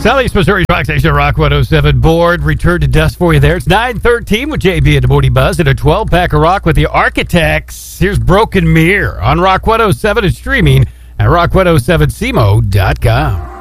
Southeast Missouri's Rock Station, Rock 107 board. Return to dust for you there. It's 9:13 with JB and the Morning Buzz and a 12-pack of rock with the Architects. Here's Broken Mirror on Rock 107 and streaming at rock107cmo.com.